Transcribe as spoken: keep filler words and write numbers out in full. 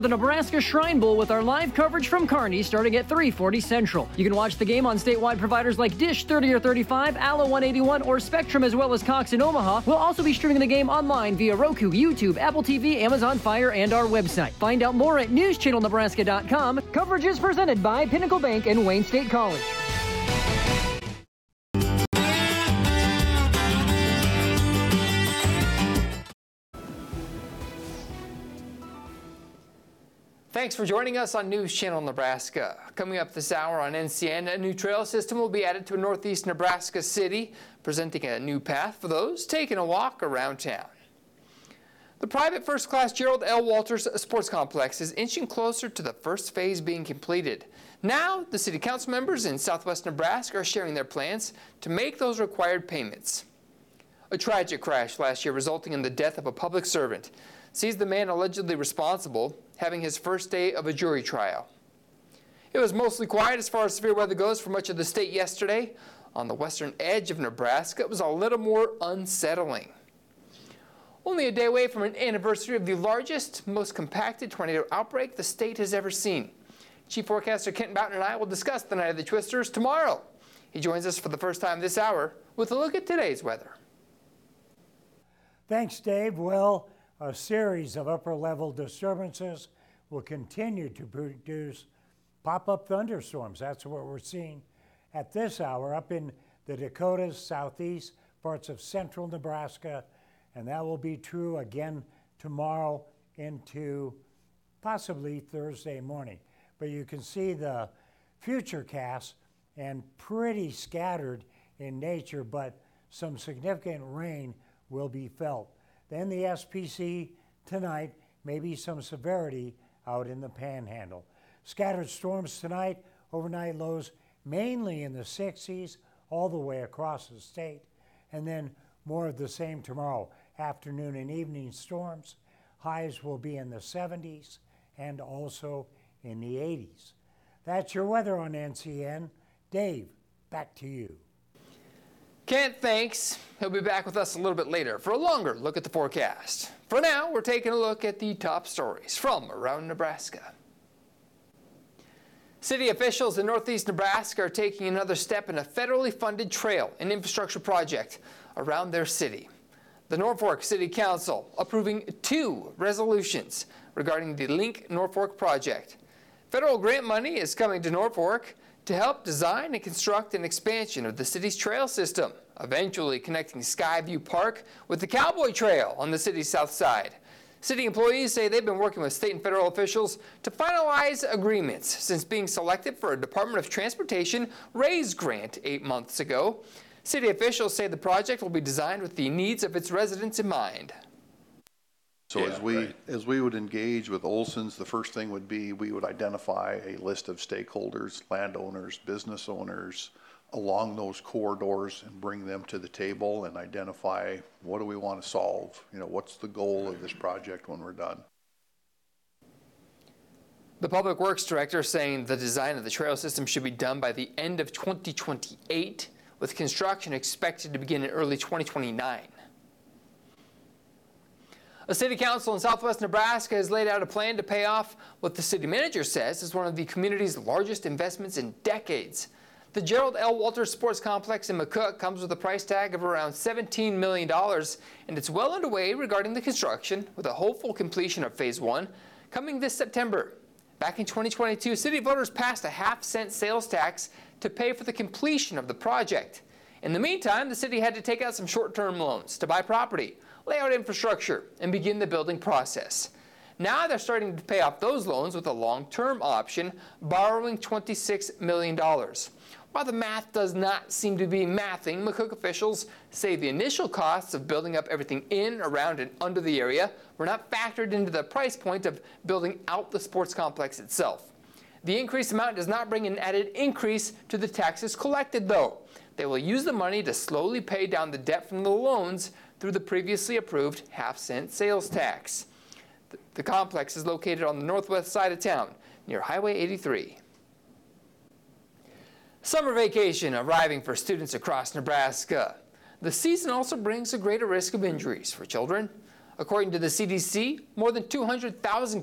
The Nebraska Shrine Bowl with our live coverage from Kearney starting at three forty Central. You can watch the game on statewide providers like Dish thirty or thirty-five, Allo one eighty-one, or Spectrum, as well as Cox in Omaha. We'll also be streaming the game online via Roku, YouTube, Apple T V, Amazon Fire, and our website. Find out more at news channel nebraska dot com. Coverage is presented by Pinnacle Bank and Wayne State College. Thanks for joining us on News Channel Nebraska. Coming up this hour on N C N, a new trail system will be added to northeast Nebraska City, presenting a new path for those taking a walk around town. The private first-class Gerald L. Walters Sports Complex is inching closer to the first phase being completed. Now, the city council members in southwest Nebraska are sharing their plans to make those required payments. A tragic crash last year resulting in the death of a public servant sees the man allegedly responsible having his first day of a jury trial. It was mostly quiet as far as severe weather goes for much of the state yesterday. On the western edge of Nebraska, it was a little more unsettling. Only a day away from an anniversary of the largest, most compacted tornado outbreak the state has ever seen. Chief Forecaster Kent Boughton and I will discuss the night of the twisters tomorrow. He joins us for the first time this hour with a look at today's weather. Thanks, Dave. Well, a series of upper-level disturbances will continue to produce pop-up thunderstorms. That's what we're seeing at this hour up in the Dakotas, southeast, parts of central Nebraska, and that will be true again tomorrow into possibly Thursday morning. But you can see the future cast and pretty scattered in nature, but some significant rain will be felt. Then the S P C tonight, maybe some severity out in the panhandle. Scattered storms tonight, overnight lows mainly in the sixties all the way across the state. And then more of the same tomorrow. Afternoon and evening storms. Highs will be in the seventies and also in the eighties. That's your weather on N C N. Dave, back to you. Kent, thanks. He'll be back with us a little bit later for a longer look at the forecast. For now, we're taking a look at the top stories from around Nebraska. City officials in northeast Nebraska are taking another step in a federally funded trail and infrastructure project around their city. The Norfolk City Council approving two resolutions regarding the Link Norfolk project. Federal grant money is coming to Norfolk to help design and construct an expansion of the city's trail system, eventually connecting Skyview Park with the Cowboy Trail on the city's south side. City employees say they've been working with state and federal officials to finalize agreements since being selected for a Department of Transportation RAISE grant eight months ago. City officials say the project will be designed with the needs of its residents in mind. So yeah, as we right. as we would engage with Olson's, the first thing would be we would identify a list of stakeholders, landowners, business owners along those corridors and bring them to the table and identify what do we want to solve? You know, what's the goal of this project when we're done? The Public Works Director saying the design of the trail system should be done by the end of twenty twenty-eight, with construction expected to begin in early twenty twenty-nine. A city council in southwest Nebraska has laid out a plan to pay off what the city manager says is one of the community's largest investments in decades. The Gerald L. Walters Sports Complex in McCook comes with a price tag of around seventeen million dollars, and it's well underway regarding the construction, with a hopeful completion of phase one coming this September. Back in twenty twenty-two, city voters passed a half-cent sales tax to pay for the completion of the project. In the meantime, the city had to take out some short-term loans to buy property, lay out infrastructure, and begin the building process. Now they're starting to pay off those loans with a long-term option, borrowing twenty-six million dollars. While the math does not seem to be mathing, McCook officials say the initial costs of building up everything in, around, and under the area were not factored into the price point of building out the sports complex itself. The increased amount does not bring an added increase to the taxes collected, though. They will use the money to slowly pay down the debt from the loans through the previously approved half-cent sales tax. The, the complex is located on the northwest side of town, near Highway eighty-three. Summer vacation arriving for students across Nebraska. The season also brings a greater risk of injuries for children. According to the C D C, more than two hundred thousand